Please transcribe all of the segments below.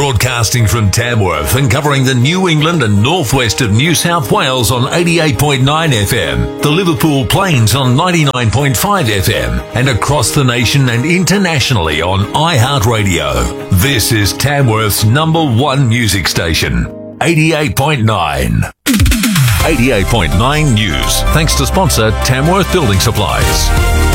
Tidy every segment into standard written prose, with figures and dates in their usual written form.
Broadcasting from Tamworth and covering the New England and northwest of New South Wales on 88.9 FM, the Liverpool Plains on 99.5 FM, and across the nation and internationally on iHeartRadio. This is Tamworth's #1 music station, 88.9. 88.9 News, thanks to sponsor Tamworth Building Supplies.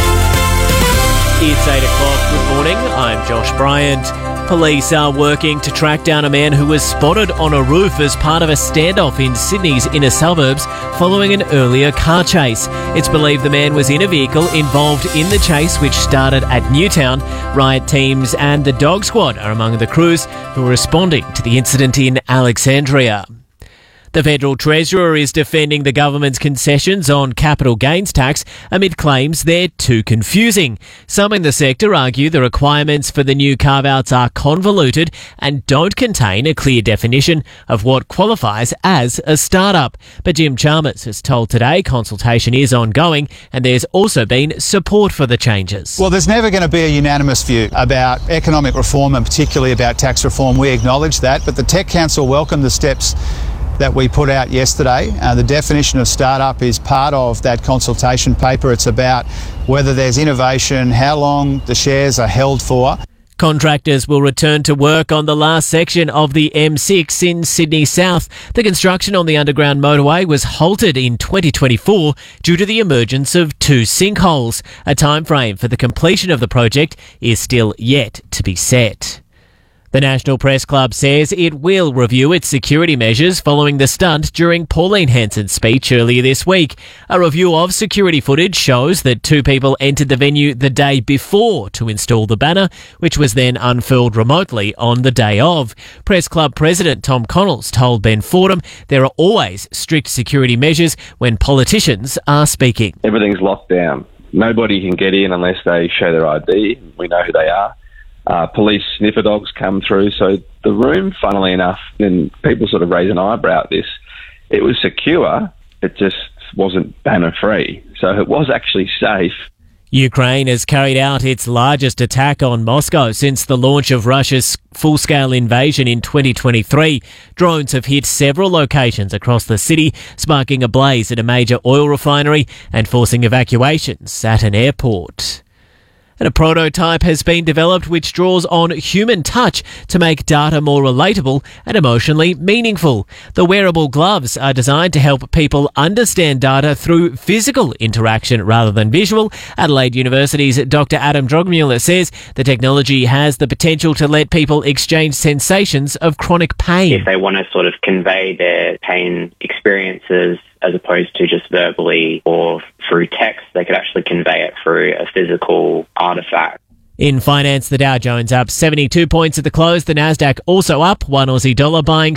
It's 8 o'clock. Good morning. I'm Josh Bryant. Police are working to track down a man who was spotted on a roof as part of a standoff in Sydney's inner suburbs following an earlier car chase. It's believed the man was in a vehicle involved in the chase, which started at Newtown. Riot teams and the dog squad are among the crews who are responding to the incident in Alexandria. The Federal Treasurer is defending the government's concessions on capital gains tax amid claims they're too confusing. Some in the sector argue the requirements for the new carve-outs are convoluted and don't contain a clear definition of what qualifies as a startup. But Jim Chalmers has told Today consultation is ongoing and there's also been support for the changes. Well, there's never going to be a unanimous view about economic reform and particularly about tax reform. We acknowledge that, but the Tech Council welcomed the steps that we put out yesterday. The definition of startup is part of that consultation paper. It's about whether there's innovation, how long the shares are held for. Contractors will return to work on the last section of the M6 in Sydney South. The construction on the underground motorway was halted in 2024 due to the emergence of 2 sinkholes. A timeframe for the completion of the project is still yet to be set. The National Press Club says it will review its security measures following the stunt during Pauline Hanson's speech earlier this week. A review of security footage shows that 2 people entered the venue the day before to install the banner, which was then unfurled remotely on the day of. Press Club President Tom Connells told Ben Fordham there are always strict security measures when politicians are speaking. Everything's locked down. Nobody can get in unless they show their ID. We know who they are. Police sniffer dogs come through. So the room, funnily enough, and people sort of raise an eyebrow at this, it was secure, it just wasn't banner-free. So it was actually safe. Ukraine has carried out its largest attack on Moscow since the launch of Russia's full-scale invasion in 2023. Drones have hit several locations across the city, sparking a blaze at a major oil refinery and forcing evacuations at an airport. And a prototype has been developed which draws on human touch to make data more relatable and emotionally meaningful. The wearable gloves are designed to help people understand data through physical interaction rather than visual. Adelaide University's Dr. Adam Drogmuller says the technology has the potential to let people exchange sensations of chronic pain. If they want to sort of convey their pain experiences as opposed to just verbally or through text, they could actually convey it through a physical artifact. In finance, the Dow Jones up 72 points at the close. The Nasdaq also up $1 Aussie buying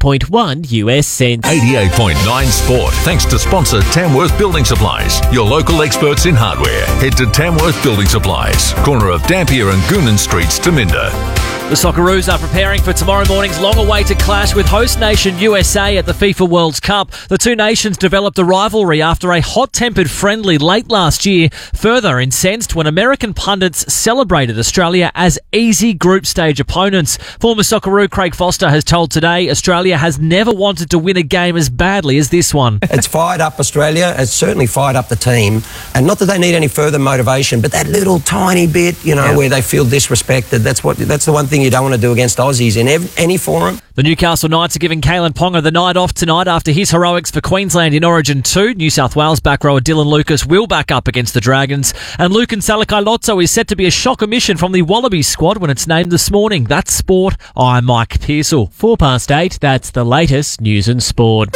70.1 US cents. 88.9 Sport, thanks to sponsor Tamworth Building Supplies, your local experts in hardware. Head to Tamworth Building Supplies, corner of Dampier and Goonan Streets, Taminda. The Socceroos are preparing for tomorrow morning's long-awaited clash with host nation USA at the FIFA World Cup. The two nations developed a rivalry after a hot-tempered friendly late last year, further incensed when American pundits celebrated Australia as easy group stage opponents. Former Socceroo Craig Foster has told Today Australia has never wanted to win a game as badly as this one. It's fired up Australia. It's certainly fired up the team. And not that they need any further motivation, but that little tiny bit, where they feel disrespected, that's the one thing you don't want to do against Aussies in any forum. The Newcastle Knights are giving Kalen Ponga the night off tonight after his heroics for Queensland in Origin 2. New South Wales back rower Dylan Lucas will back up against the Dragons. And Lucan Salakai-Lotso is set to be a shock omission from the Wallabies squad when it's named this morning. That's sport. I'm Mike Pearsall. 8:04, that's the latest news and sport.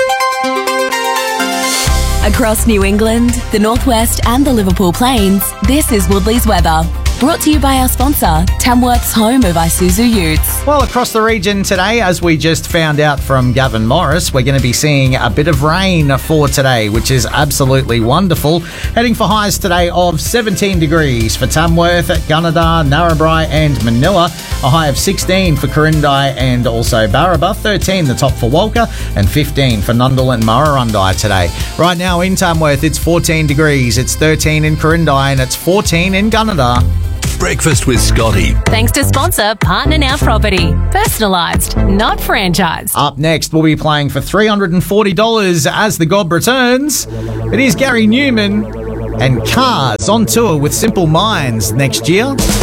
Across New England, the Northwest and the Liverpool Plains, this is Woodley's weather. Brought to you by our sponsor, Tamworth's home of Isuzu Utes. Well, across the region today, as we just found out from Gavin Morris, we're going to be seeing a bit of rain for today, which is absolutely wonderful. Heading for highs today of 17 degrees for Tamworth, Gunnedah, Narrabri and Manila. A high of 16 for Quirindi and also Barraba. 13 the top for Walker and 15 for Nundle and Murrurundi today. Right now in Tamworth, it's 14 degrees. It's 13 in Quirindi and it's 14 in Gunnedah. Breakfast with Scotty. Thanks to sponsor Partner Now Property. Personalised, not franchised. Up next, we'll be playing for $340 as the Gob returns. It is Gary Newman and Cars on tour with Simple Minds next year.